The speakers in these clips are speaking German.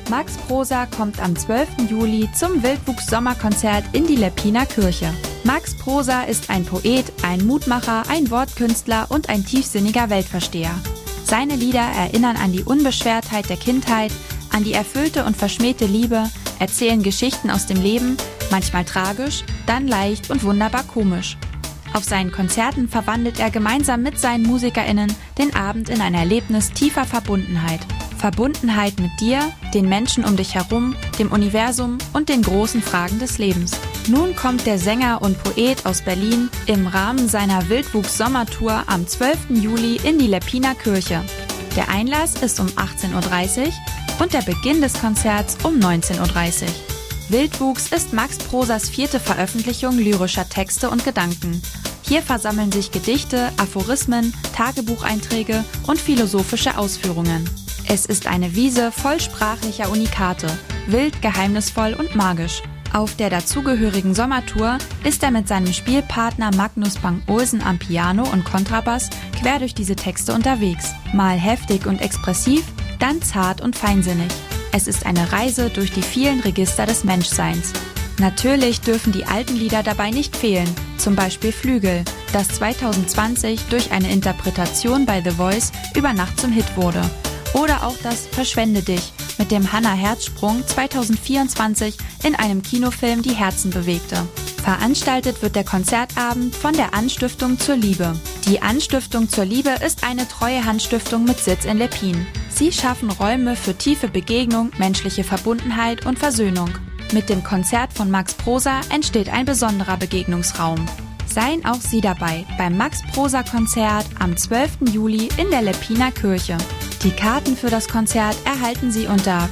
Max Prosa kommt am 12. Juli zum Wildwuchs-Sommerkonzert in die Leppiner Kirche. Max Prosa ist ein Poet, ein Mutmacher, ein Wortkünstler und ein tiefsinniger Weltversteher. Seine Lieder erinnern an die Unbeschwertheit der Kindheit, an die erfüllte und verschmähte Liebe, erzählen Geschichten aus dem Leben, manchmal tragisch, dann leicht und wunderbar komisch. Auf seinen Konzerten verwandelt er gemeinsam mit seinen MusikerInnen den Abend in ein Erlebnis tiefer Verbundenheit. Verbundenheit mit dir, den Menschen um dich herum, dem Universum und den großen Fragen des Lebens. Nun kommt der Sänger und Poet aus Berlin im Rahmen seiner Wildwuchs-Sommertour am 12. Juli in die Leppiner Kirche. Der Einlass ist um 18.30 Uhr und der Beginn des Konzerts um 19.30 Uhr. Wildwuchs ist Max Prosas 4. Veröffentlichung lyrischer Texte und Gedanken. Hier versammeln sich Gedichte, Aphorismen, Tagebucheinträge und philosophische Ausführungen. Es ist eine Wiese voll sprachlicher Unikate, wild, geheimnisvoll und magisch. Auf der dazugehörigen Sommertour ist er mit seinem Spielpartner Magnus Bang-Olsen am Piano und Kontrabass quer durch diese Texte unterwegs. Mal heftig und expressiv, dann zart und feinsinnig. Es ist eine Reise durch die vielen Register des Menschseins. Natürlich dürfen die alten Lieder dabei nicht fehlen, zum Beispiel Flügel, das 2020 durch eine Interpretation bei The Voice über Nacht zum Hit wurde. Oder auch das Verschwende dich, mit dem Hannah Herzsprung 2024 in einem Kinofilm die Herzen bewegte. Veranstaltet wird der Konzertabend von der Anstiftung zur Liebe. Die Anstiftung zur Liebe ist eine Treuhandstiftung mit Sitz in Leppin. Sie schaffen Räume für tiefe Begegnung, menschliche Verbundenheit und Versöhnung. Mit dem Konzert von Max Prosa entsteht ein besonderer Begegnungsraum. Seien auch Sie dabei beim Max Prosa Konzert am 12. Juli in der Leppiner Kirche. Die Karten für das Konzert erhalten Sie unter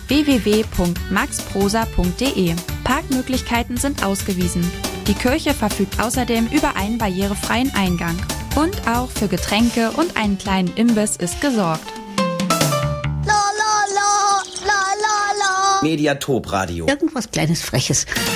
www.maxprosa.de. Parkmöglichkeiten sind ausgewiesen. Die Kirche verfügt außerdem über einen barrierefreien Eingang. Und auch für Getränke und einen kleinen Imbiss ist gesorgt. Mediatop Radio. Irgendwas Kleines, Freches.